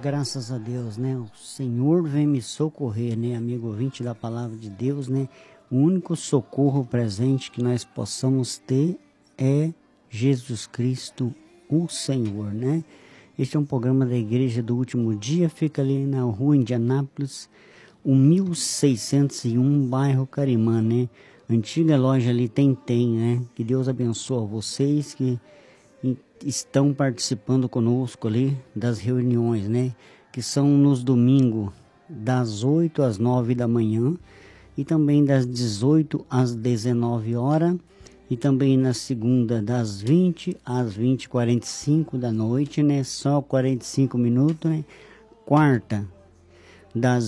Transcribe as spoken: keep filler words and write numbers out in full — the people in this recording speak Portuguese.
graças a Deus, né? O Senhor vem me socorrer, né, amigo ouvinte da Palavra de Deus, né? O único socorro presente que nós possamos ter é Jesus Cristo, o Senhor, né? Este é um programa da Igreja do Último Dia, fica ali na rua Indianápolis, o mil seiscentos e um, bairro Carimã, né? Antiga loja ali tem, tem, né? Que Deus abençoe vocês que estão participando conosco ali das reuniões, né? Que são nos domingos das oito às nove da manhã e também das dezoito às dezenove horas e também na segunda das vinte às vinte e quarenta e cinco da noite, né? Só quarenta e cinco minutos, né? Quarta das